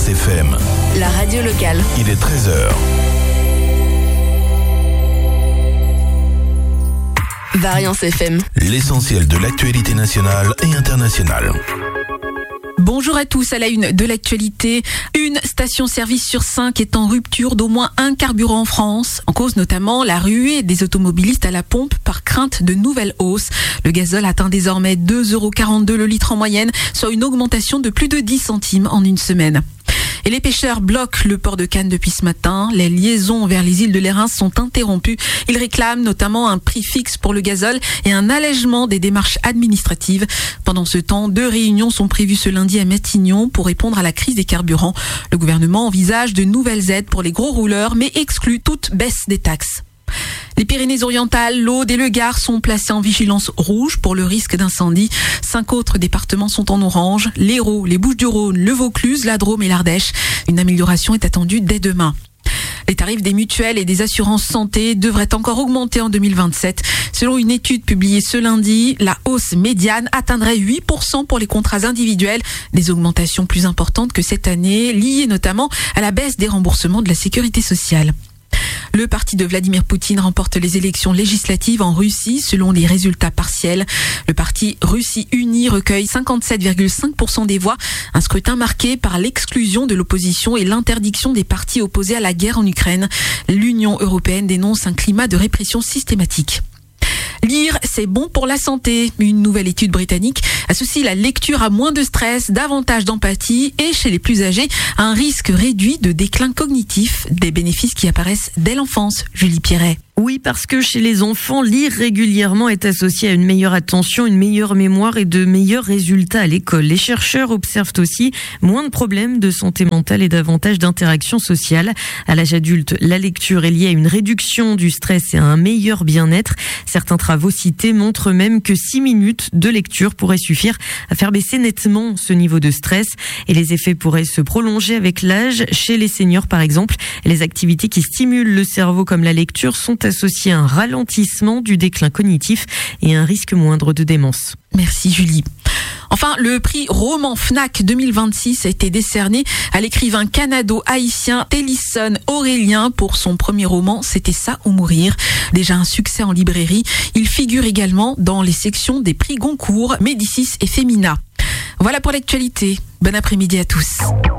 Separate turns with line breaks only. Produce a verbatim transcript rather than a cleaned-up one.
Variance F M.
La radio locale.
Il est treize heures.
Variance F M.
L'essentiel de l'actualité nationale et internationale.
Bonjour à tous, à la une de l'actualité. Une station-service sur cinq est en rupture d'au moins un carburant en France. En cause notamment la ruée des automobilistes à la pompe par crainte de nouvelles hausses. Le gazole atteint désormais deux euros quarante-deux le litre en moyenne, soit une augmentation de plus de dix centimes en une semaine. Et les pêcheurs bloquent le port de Cannes depuis ce matin. Les liaisons vers les îles de l'Érins sont interrompues. Ils réclament notamment un prix fixe pour le gazole et un allègement des démarches administratives. Pendant ce temps, deux réunions sont prévues ce lundi à Matignon pour répondre à la crise des carburants. Le gouvernement envisage de nouvelles aides pour les gros rouleurs, mais exclut toute baisse des taxes. Les Pyrénées-Orientales, l'Aude et le Gard sont placés en vigilance rouge pour le risque d'incendie. Cinq autres départements sont en orange. L'Hérault, les Bouches-du-Rhône, le Vaucluse, la Drôme et l'Ardèche. Une amélioration est attendue dès demain. Les tarifs des mutuelles et des assurances santé devraient encore augmenter en deux mille vingt-sept. Selon une étude publiée ce lundi, la hausse médiane atteindrait huit pour cent pour les contrats individuels. Des augmentations plus importantes que cette année, liées notamment à la baisse des remboursements de la sécurité sociale. Le parti de Vladimir Poutine remporte les élections législatives en Russie selon les résultats partiels. Le parti Russie Unie recueille cinquante-sept virgule cinq pour cent des voix. Un scrutin marqué par l'exclusion de l'opposition et l'interdiction des partis opposés à la guerre en Ukraine. L'Union européenne dénonce un climat de répression systématique. Lire, c'est bon pour la santé. Une nouvelle étude britannique associe la lecture à moins de stress, davantage d'empathie et, chez les plus âgés, à un risque réduit de déclin cognitif, des bénéfices qui apparaissent dès l'enfance. Julie Pierret.
Oui, parce que chez les enfants, lire régulièrement est associé à une meilleure attention, une meilleure mémoire et de meilleurs résultats à l'école. Les chercheurs observent aussi moins de problèmes de santé mentale et davantage d'interactions sociales. À l'âge adulte, la lecture est liée à une réduction du stress et à un meilleur bien-être. Certains travaux cités montrent même que six minutes de lecture pourraient suffire à faire baisser nettement ce niveau de stress. Et les effets pourraient se prolonger avec l'âge. Chez les seniors, par exemple, les activités qui stimulent le cerveau comme la lecture sont associé à un ralentissement du déclin cognitif et un risque moindre de démence.
Merci Julie. Enfin, le prix Roman Fnac deux mille vingt-six a été décerné à l'écrivain canado-haïtien Télisson Aurélien pour son premier roman C'était ça ou mourir. Déjà un succès en librairie, il figure également dans les sections des prix Goncourt, Médicis et Femina. Voilà pour l'actualité. Bon après-midi à tous.